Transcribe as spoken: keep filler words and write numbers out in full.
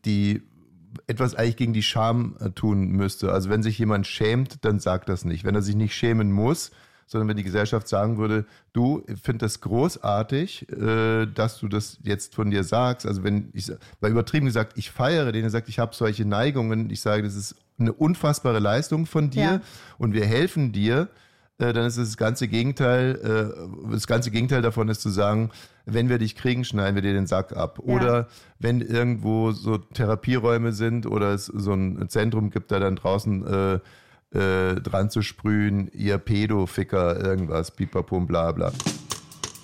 die etwas eigentlich gegen die Scham tun müsste. Also wenn sich jemand schämt, dann sagt das nicht. Wenn er sich nicht schämen muss, sondern wenn die Gesellschaft sagen würde, du, ich finde das großartig, äh, dass du das jetzt von dir sagst. Also wenn ich, weil übertrieben gesagt, ich feiere den, der sagt, ich habe solche Neigungen, ich sage, das ist eine unfassbare Leistung von dir ja. und wir helfen dir, äh, dann ist es das ganze Gegenteil, äh, das ganze Gegenteil davon ist zu sagen, wenn wir dich kriegen, schneiden wir dir den Sack ab. Ja. Oder wenn irgendwo so Therapieräume sind oder es so ein Zentrum gibt, da dann draußen äh, Äh, dran zu sprühen, ihr Pädoficker, irgendwas, pipapum, bla bla.